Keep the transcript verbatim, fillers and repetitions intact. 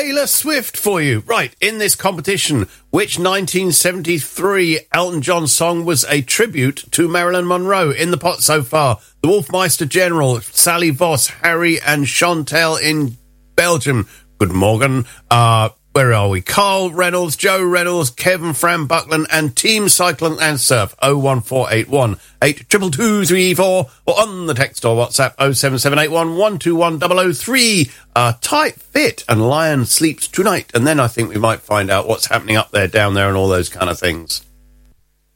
Taylor Swift for you. Right, in this competition, which nineteen seventy-three Elton John song was a tribute to Marilyn Monroe? In the pot so far, the Wolfmeister General, Sally Voss, Harry and Chantal in Belgium. Good morning. Uh, where are we? Carl Reynolds, Joe Reynolds, Kevin Fran Buckland, and Team Cycling and Surf. oh one four eight one, eight two two two three four, or on the text or WhatsApp oh seven seven eight one, one two one zero zero three. Uh, tight fit and Lion sleeps tonight. And then I think we might find out what's happening up there, down there, and all those kind of things.